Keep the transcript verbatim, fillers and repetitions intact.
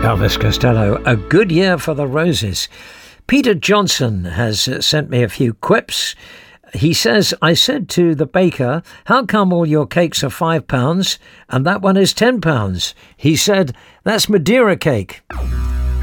Elvis Costello, a good year for the roses. Peter Johnson has uh, sent me a few quips. He says, I said to the baker, how come all your cakes are five pounds and that one is ten pounds? He said, that's Madeira cake.